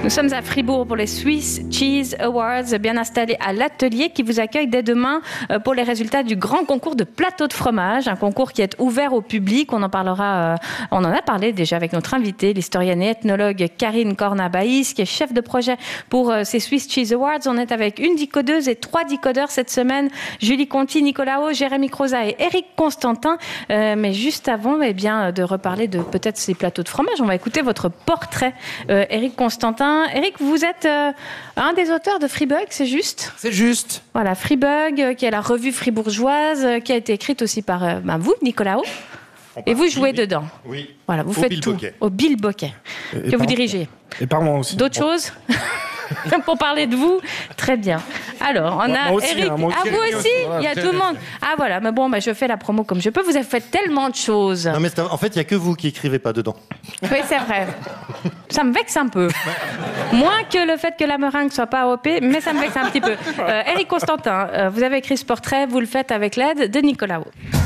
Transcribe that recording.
Nous sommes à Fribourg pour les Swiss Cheese Awards, bien installés à l'atelier qui vous accueille dès demain pour les résultats du grand concours de plateau de fromage, un concours qui est ouvert au public. On en en a parlé déjà avec notre invitée, l'historienne et ethnologue Karine Cornabaïs, qui est chef de projet pour ces Swiss Cheese Awards. On est avec une décodeuse et 3 décodeurs cette semaine, Julie Conti, Nicolas Haut, Jérémy Croza et Éric Constantin. Mais juste avant de reparler de peut-être ces plateaux de fromage, on va écouter votre portrait, Éric Constantin. Éric, vous êtes un des auteurs de Freebug, c'est juste ? C'est juste. Voilà, Freebug, qui est la revue fribourgeoise, qui a été écrite aussi par vous, Nicolas Haut. Et vous jouez dedans. Oui. Voilà, vous faites tout. Au Bilboquet, que vous dirigez. Et par moi aussi. D'autres choses pour parler de vous, très bien. Alors, on a Éric. Vous aussi, il y a tout le monde. Ah voilà, mais bon, je fais la promo comme je peux. Vous avez fait tellement de choses. Non, mais en fait, il n'y a que vous qui écrivez pas dedans. Oui, c'est vrai. Ça me vexe un peu. Moins que le fait que la meringue soit pas OP, mais ça me vexe un petit peu. Éric Constantin, vous avez écrit ce portrait, vous le faites avec l'aide de Nicolas Haut.